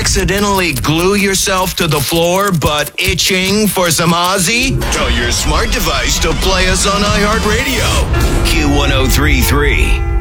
accidentally glue yourself to the floor but itching for some Ozzy? Tell your smart device to play us on iHeartRadio. Q1033.